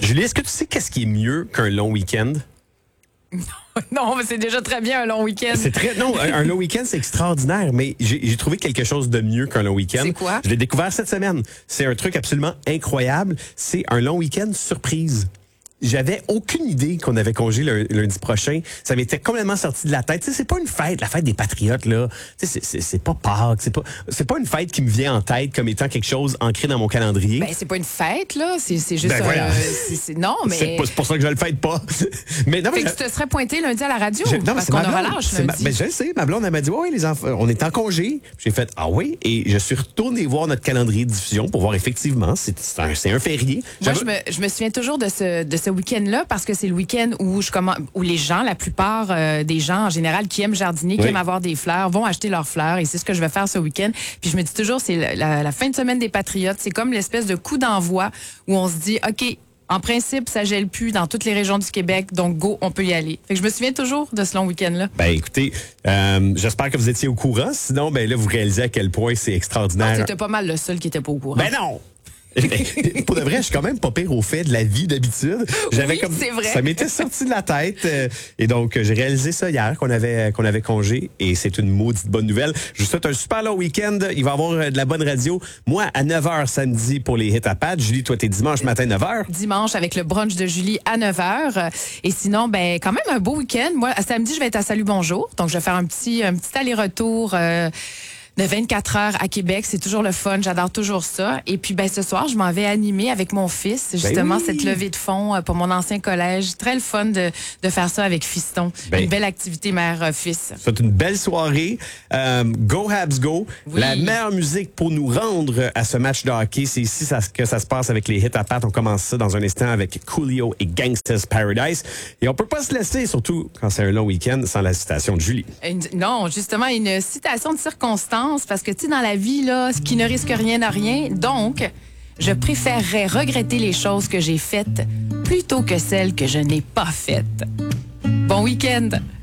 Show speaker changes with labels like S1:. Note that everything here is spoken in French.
S1: Julie, est-ce que tu sais qu'est-ce qui est mieux qu'un long week-end?
S2: Non, mais c'est déjà très bien un long week-end.
S1: Non, un long week-end, c'est extraordinaire, mais j'ai trouvé quelque chose de mieux qu'un long week-end.
S2: C'est quoi?
S1: Je l'ai découvert cette semaine. C'est un truc absolument incroyable. C'est un long week-end surprise. J'avais aucune idée qu'on avait congé lundi prochain. Ça m'était complètement sorti de la tête. Tu sais, c'est pas une fête, la fête des patriotes, là. Tu sais, c'est pas Pâques. C'est pas une fête qui me vient en tête comme étant quelque chose ancré dans mon calendrier.
S2: Ben, c'est pas une fête, là. C'est juste
S1: voilà.
S2: non, mais.
S1: C'est pour ça que je le fête pas. Mais non,
S2: Fait que tu te serais pointé lundi à la radio.
S1: Non,
S2: parce qu'on a relâche lundi.
S1: Mais je le sais, ma blonde, elle m'a dit, oui, les enfants, on est en congé. J'ai fait, ah oui, et je suis retourné voir notre calendrier de diffusion pour voir effectivement, c'est un férié.
S2: Moi, je me souviens toujours de ce week-end-là parce que c'est le week-end où les gens, la plupart des gens en général qui aiment jardiner, qui aiment avoir des fleurs, vont acheter leurs fleurs et c'est ce que je vais faire ce week-end. Puis je me dis toujours, c'est la fin de semaine des Patriotes. C'est comme l'espèce de coup d'envoi où on se dit, OK, en principe, ça gèle plus dans toutes les régions du Québec, donc go, on peut y aller. Fait que je me souviens toujours de ce long week-end-là.
S1: Ben écoutez, j'espère que vous étiez au courant. Sinon, ben là, vous réalisez à quel point c'est extraordinaire.
S2: C'était pas mal le seul qui était pas au courant.
S1: Ben non! Pour de vrai, je suis quand même pas pire au fait de la vie d'habitude.
S2: C'est vrai.
S1: Ça m'était sorti de la tête. Et donc, j'ai réalisé ça hier, qu'on avait congé. Et c'est une maudite bonne nouvelle. Je vous souhaite un super long week-end. Il va y avoir de la bonne radio. Moi, à 9h samedi pour les hits à Pat. Julie, toi, t'es dimanche matin 9h.
S2: Dimanche avec le brunch de Julie à 9h. Et sinon, ben quand même un beau week-end. Moi, samedi, je vais être à Salut Bonjour. Donc, je vais faire un petit aller-retour de 24 heures à Québec. C'est toujours le fun. J'adore toujours ça. Et puis, ben ce soir, je m'en vais animer avec mon fils, justement, cette levée de fonds pour mon ancien collège. Très le fun de faire ça avec Fiston. Une belle activité mère-fils.
S1: C'est une belle soirée. Go Habs Go.
S2: Oui.
S1: La meilleure musique pour nous rendre à ce match de hockey, c'est ici que ça se passe avec les hits à Pat. On commence ça dans un instant avec Coolio et Gangsta's Paradise. Et on peut pas se laisser, surtout quand c'est un long week-end, sans la citation de Julie.
S2: Non, justement, une citation de circonstance, parce que, tu sais, dans la vie, là, ce qui ne risque rien n'a rien. Donc, je préférerais regretter les choses que j'ai faites plutôt que celles que je n'ai pas faites. Bon week-end!